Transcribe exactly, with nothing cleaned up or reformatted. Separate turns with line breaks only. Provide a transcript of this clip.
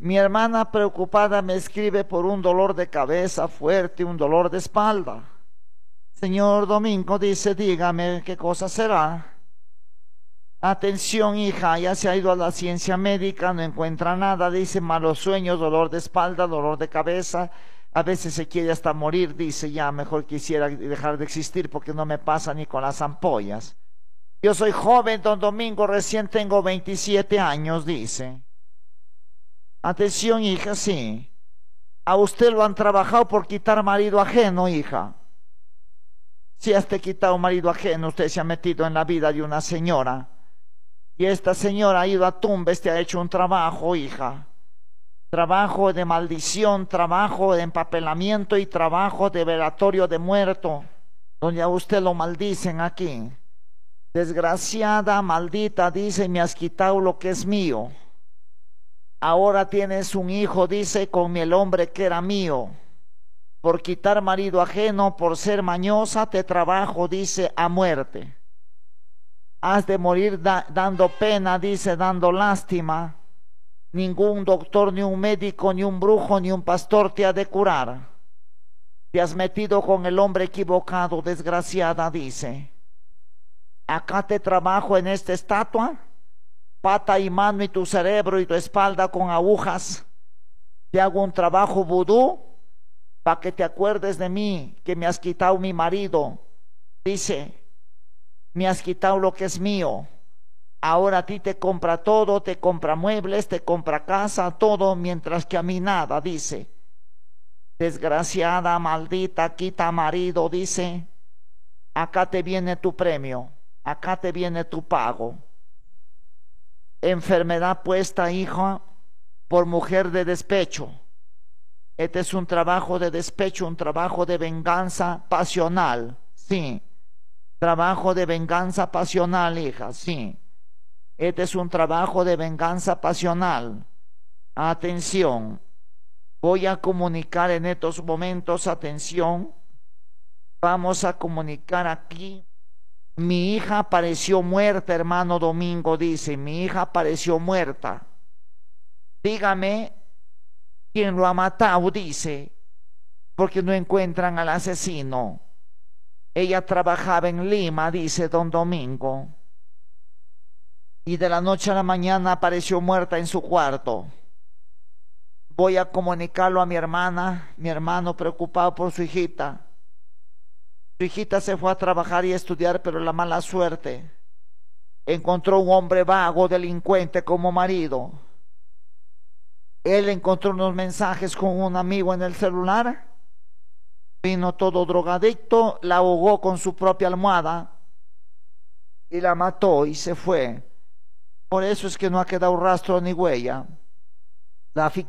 Mi hermana preocupada me escribe por un dolor de cabeza fuerte, un dolor de espalda. Señor Domingo, dice, dígame qué cosa será. Atención, hija, ya se ha ido a la ciencia médica, no encuentra nada, dice, malos sueños, dolor de espalda, dolor de cabeza, a veces se quiere hasta morir, dice, ya mejor quisiera dejar de existir porque no me pasa ni con las ampollas. Yo soy joven, don Domingo, recién tengo veintisiete años, dice. Atención, hija, sí. A usted lo han trabajado por quitar marido ajeno, hija. Si has te quitado marido ajeno, usted se ha metido en la vida de una señora. Y esta señora ha ido a Tumbes, te ha hecho un trabajo, hija. Trabajo de maldición, trabajo de empapelamiento y trabajo de velatorio de muerto, donde a usted lo maldicen aquí. Desgraciada, maldita, dice, me has quitado lo que es mío. Ahora tienes un hijo, dice, con el hombre que era mío. Por quitar marido ajeno, por ser mañosa, te trabajo, dice, a muerte. Has de morir da dando pena, dice, dando lástima. Ningún doctor, ni un médico, ni un brujo, ni un pastor te ha de curar. Te has metido con el hombre equivocado, desgraciada, dice. Acá te trabajo en esta estatua, pata y mano y tu cerebro y tu espalda con agujas. Te hago un trabajo vudú para que te acuerdes de mí, que me has quitado mi marido. Dice, me has quitado lo que es mío. Ahora a ti te compra todo, te compra muebles, te compra casa, todo, mientras que a mí nada, dice. Desgraciada, maldita, quita marido, dice. Acá te viene tu premio, acá te viene tu pago. Enfermedad puesta, hija, por mujer de despecho. Este es un trabajo de despecho, un trabajo de venganza pasional, sí. Trabajo de venganza pasional, hija, sí. Este es un trabajo de venganza pasional. Atención, voy a comunicar en estos momentos, atención, vamos a comunicar aquí. Mi hija apareció muerta, hermano Domingo, dice, mi hija apareció muerta. Dígame quién lo ha matado, dice, porque no encuentran al asesino. Ella trabajaba en Lima, dice don Domingo. Y de la noche a la mañana apareció muerta en su cuarto. Voy a comunicarlo a mi hermana, mi hermano preocupado por su hijita. Su hijita se fue a trabajar y a estudiar, pero la mala suerte encontró un hombre vago, delincuente como marido. Él encontró unos mensajes con un amigo en el celular. Vino todo drogadicto, la ahogó con su propia almohada y la mató y se fue. Por eso es que no ha quedado rastro ni huella. La